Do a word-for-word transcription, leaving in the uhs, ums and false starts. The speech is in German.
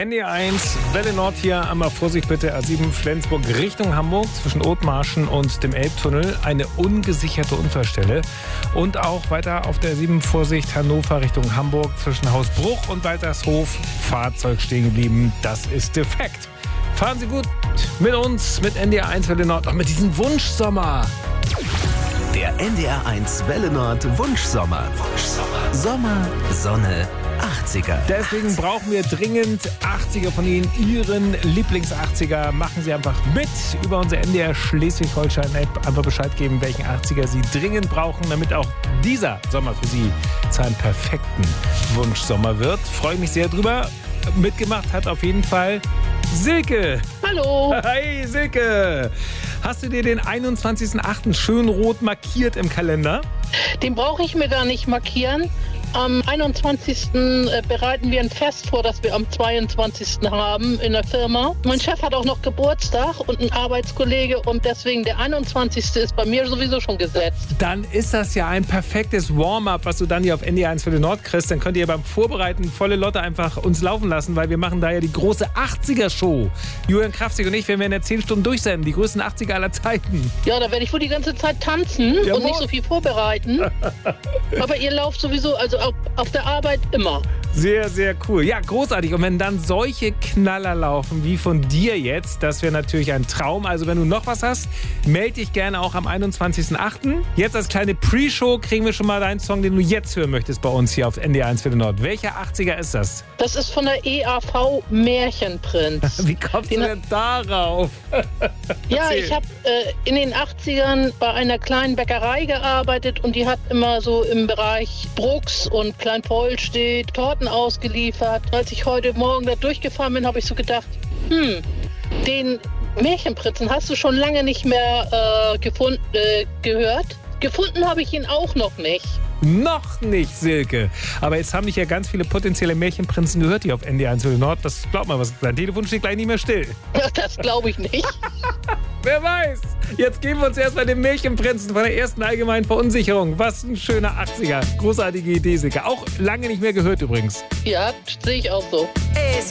N D R eins, Welle Nord hier, einmal Vorsicht bitte, A sieben Flensburg Richtung Hamburg zwischen Othmarschen und dem Elbtunnel, eine ungesicherte Unfallstelle. Und auch weiter auf der sieben Vorsicht Hannover Richtung Hamburg zwischen Hausbruch und Waltershof, Fahrzeug stehen geblieben, das ist defekt. Fahren Sie gut mit uns, mit N D R eins Welle Nord, auch mit diesem Wunschsommer. Der N D R eins Welle Nord Wunschsommer. Wunschsommer. Sommer, Sonne, achtziger. Deswegen brauchen wir dringend achtziger von Ihnen. Ihren Lieblings-achtziger. Machen Sie einfach mit über unsere N D R Schleswig-Holstein-App. Einfach Bescheid geben, welchen achtziger Sie dringend brauchen, damit auch dieser Sommer für Sie zu einem perfekten Wunschsommer wird. Freue mich sehr drüber. Mitgemacht hat auf jeden Fall Silke. Hallo. Hi Silke. Hast du dir den einundzwanzigsten achten schön rot markiert im Kalender? Den brauche ich mir gar nicht markieren. Am einundzwanzigsten bereiten wir ein Fest vor, das wir am zweiundzwanzigsten haben in der Firma. Mein Chef hat auch noch Geburtstag und ein Arbeitskollege und deswegen der einundzwanzigste ist bei mir sowieso schon gesetzt. Dann ist das ja ein perfektes Warm-up, was du dann hier auf N D R eins Welle Nord kriegst. Dann könnt ihr beim Vorbereiten volle Lotte einfach uns laufen lassen, weil wir machen da ja die große achtziger-Show. Julian Krafzig und ich werden wir in der zehn Stunden durchsenden, die größten achtziger aller Zeiten. Ja, da werde ich wohl die ganze Zeit tanzen Jawohl. Und nicht so viel vorbereiten. Aber ihr lauft sowieso, also auf, auf der Arbeit immer. Sehr, sehr cool. Ja, großartig. Und wenn dann solche Knaller laufen wie von dir jetzt, das wäre natürlich ein Traum. Also wenn du noch was hast, melde dich gerne auch am einundzwanzigsten achten Jetzt als kleine Pre-Show kriegen wir schon mal deinen Song, den du jetzt hören möchtest bei uns hier auf N D R eins Welle Nord. Welcher achtziger ist das? Das ist von der E A V Märchenprinz. Wie kommst den du denn darauf? Ja, ich habe äh, in den achtzigern bei einer kleinen Bäckerei gearbeitet und die hat immer so im Bereich Brucks und Kleinpollstedt Torten ausgeliefert. Als ich heute Morgen da durchgefahren bin, habe ich so gedacht, hm, den Märchenprinzen hast du schon lange nicht mehr äh, gefunden, äh, gehört. Gefunden habe ich ihn auch noch nicht. Noch nicht, Silke. Aber jetzt haben mich ja ganz viele potenzielle Märchenprinzen gehört hier auf N D R eins Welle Nord. Das glaubt mal, was dein Telefon steht gleich nicht mehr still. Das glaube ich nicht. Wer weiß. Jetzt geben wir uns erstmal den Märchenprinzen von der ersten allgemeinen Verunsicherung. Was ein schöner achtziger. Großartige Idee, Silke. Auch lange nicht mehr gehört übrigens. Ja, sehe ich auch so. Es